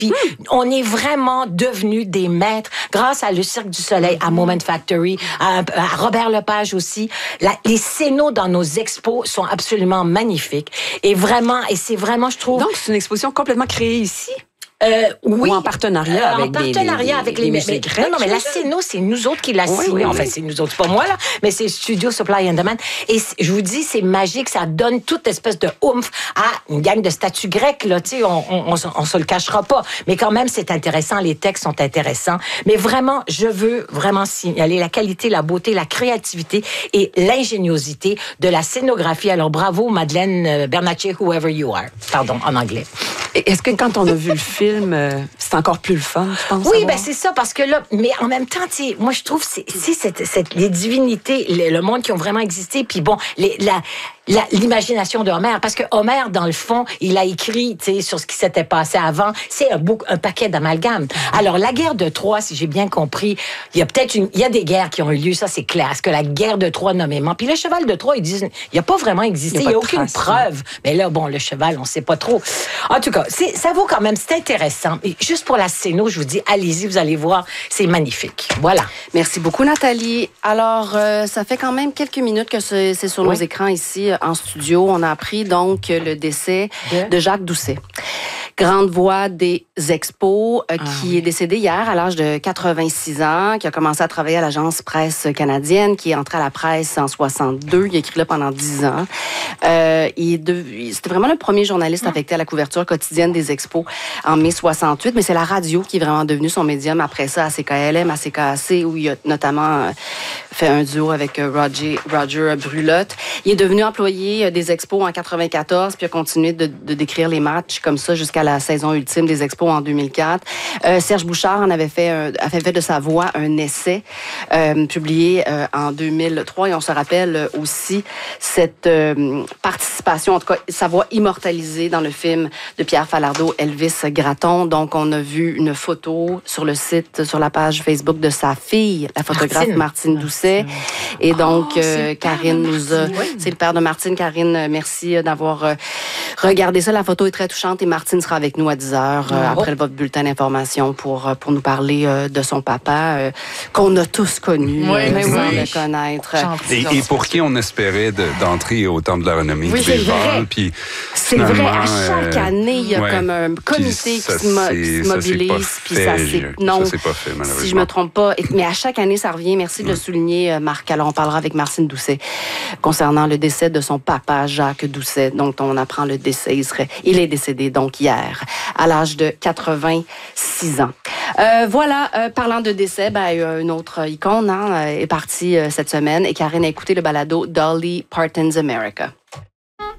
Puis on est vraiment devenus des maîtres grâce à le Cirque du Soleil, à Moment Factory, à Robert Lepage aussi. Les scénos dans nos expos sont absolument magnifiques. Et c'est vraiment, je trouve... Donc, c'est une exposition complètement créée ici? Oui. Ou en partenariat avec les musées grecs. Non, mais la Céno, c'est nous autres qui l'a signé. Oui. Enfin, c'est nous autres, c'est pas moi, là, mais c'est Studio Supply and Demand. Et je vous dis, c'est magique, ça donne toute espèce de oomph à une gang de statues grecques, là, tu sais, on se le cachera pas. Mais quand même, c'est intéressant, les textes sont intéressants. Mais vraiment, je veux vraiment signaler la qualité, la beauté, la créativité et l'ingéniosité de la scénographie. Alors, bravo, Madeleine Bernatchez, whoever you are. Pardon, en anglais. Est-ce que quand on a vu le film, c'est encore plus le fun, je pense? Oui, ben c'est ça, parce que là, mais en même temps, tu sais, moi, je trouve, les divinités, le monde qui ont vraiment existé, puis bon, l'imagination de Homère, parce que Homère, dans le fond, il a écrit, tu sais, sur ce qui s'était passé avant, c'est un paquet d'amalgames. Alors, la guerre de Troie, si j'ai bien compris, il y a des guerres qui ont eu lieu, ça c'est clair. Est-ce que la guerre de Troie nommément, puis le cheval de Troie, ils disent, il n'a pas vraiment existé, il n'y a aucune preuve. Mais là, bon, le cheval, on ne sait pas trop. En tout cas, ça vaut quand même, c'est intéressant. Et juste pour la scéno, je vous dis, allez-y, vous allez voir, c'est magnifique. Voilà. Merci beaucoup, Nathalie. Alors, ça fait quand même quelques minutes que c'est sur nos écrans ici en studio. On a appris donc le décès de Jacques Doucet. Grande voix des expos, qui est décédé hier à l'âge de 86 ans, qui a commencé à travailler à l'agence Presse canadienne, qui est entré à la presse en 62. Il a écrit là pendant 10 ans. C'était vraiment le premier journaliste affecté à la couverture quotidienne des expos en mai 68, mais c'est la radio qui est vraiment devenue son médium après ça, à CKLM, à CKAC, où il a notamment fait un duo avec Roger Brulotte. Il est devenu employé des expos en 94, puis a continué de décrire les matchs comme ça jusqu'à la saison ultime des expos en 2004. Serge Bouchard avait fait de sa voix un essai publié en 2003, et on se rappelle aussi cette participation, en tout cas sa voix immortalisée dans le film de Pierre Falardeau, Elvis Gratton. Donc on a vu une photo sur le site, sur la page Facebook de sa fille, la photographe Martine Doucet. Et donc Karine nous a... C'est le père de Martine. Karine, merci d'avoir regardé ça. La photo est très touchante et Martine sera avec nous à 10h après votre bulletin d'information pour nous parler de son papa qu'on a tous connu, sans le connaître. Et pour qui on espérait d'entrer au Temple de la Renommée du Béval. C'est vrai, à chaque année, il y a comme un comité qui se mobilise. Puis ça s'est pas fait, malheureusement. Si je me trompe pas. Mais à chaque année, ça revient. Merci de le souligner, Marc. Alors, on parlera avec Martine Doucet concernant le décès de son papa, Jacques Doucet, dont on apprend le décès. Il est décédé donc hier, à l'âge de 86 ans. Parlant de décès, une autre icône est partie cette semaine, et Karine a écouté le balado Dolly Parton's America.